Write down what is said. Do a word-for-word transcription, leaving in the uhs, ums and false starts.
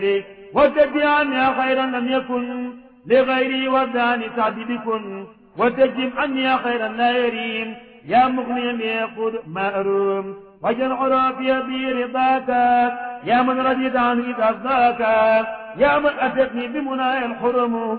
وتجي عني خيرا لم يكن لغيري وداني سعد بكن وتجب عني خيرا لا يريم يا مغنيا ليقود ما أروم وجل عرافي برضاك يا من رضيت عنه إذ أصداك يا من أتتني بمنايا الحرم